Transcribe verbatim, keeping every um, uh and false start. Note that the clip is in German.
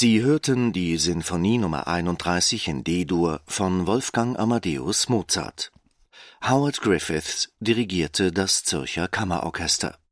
Sie hörten die Sinfonie Nummer einunddreißig in D-Dur von Wolfgang Amadeus Mozart. Howard Griffiths dirigierte das Zürcher Kammerorchester.